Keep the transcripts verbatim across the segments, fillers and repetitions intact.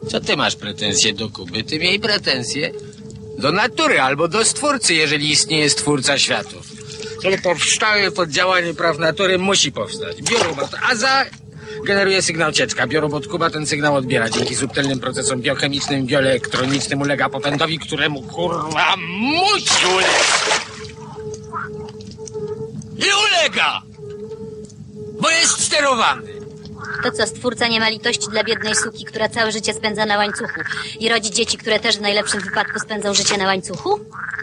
Co ty masz pretensje do Kuby? Ty miej pretensje do natury albo do stwórcy, jeżeli istnieje stwórca światów. Który powstały pod działaniem praw natury, musi powstać. Biorobot Aza generuje sygnał ciecka. Biorobot Kuba ten sygnał odbiera. Dzięki subtelnym procesom biochemicznym i bioelektronicznym ulega popędowi, któremu kurwa musi ulegać. I ulega! Bo jest sterowany. To co, stwórca nie ma litości dla biednej suki, która całe życie spędza na łańcuchu i rodzi dzieci, które też w najlepszym wypadku spędzą życie na łańcuchu?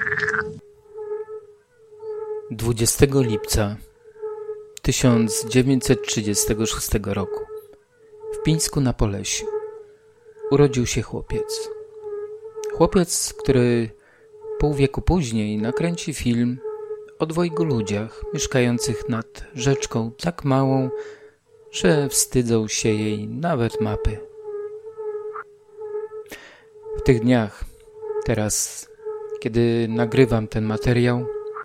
dwudziestego lipca tysiąc dziewięćset trzydziestego szóstego roku w Pińsku na Polesiu urodził się chłopiec. Chłopiec, który pół wieku później nakręci film o dwojgu ludziach mieszkających nad rzeczką tak małą, że wstydzą się jej nawet mapy. W tych dniach, teraz, kiedy nagrywam ten materiał,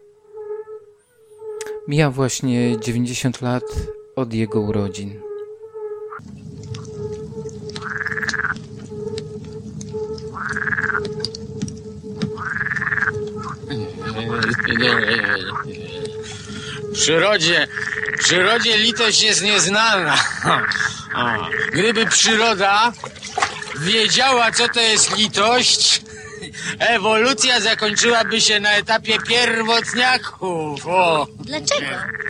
mija właśnie dziewięćdziesiąt lat od jego urodzin. W przyrodzie, w przyrodzie litość jest nieznana. Gdyby przyroda wiedziała, co to jest litość, ewolucja zakończyłaby się na etapie pierwotniaków. O. Dlaczego?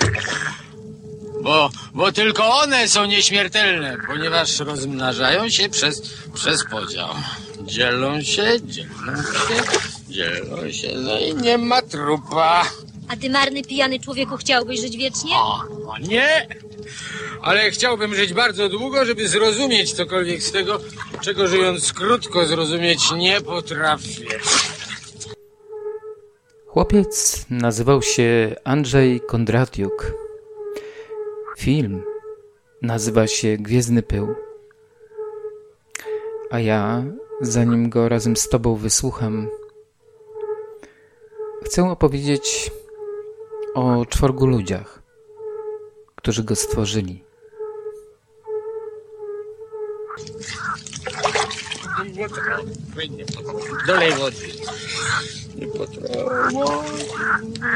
Bo, bo tylko one są nieśmiertelne, ponieważ rozmnażają się przez, przez podział. Dzielą się, dzielą się, dzielą się, no i nie ma trupa. A ty, marny, pijany człowieku, chciałbyś żyć wiecznie? O, o nie! Ale chciałbym żyć bardzo długo, żeby zrozumieć cokolwiek z tego, czego żyjąc krótko zrozumieć nie potrafię. Chłopiec nazywał się Andrzej Kondratiuk. Film nazywa się Gwiezdny Pył. A ja, zanim go razem z tobą wysłucham, chcę opowiedzieć o czworgu ludziach, którzy go stworzyli. Nie potrafię, nie potrafię. Dolej wody. Nie potrafię.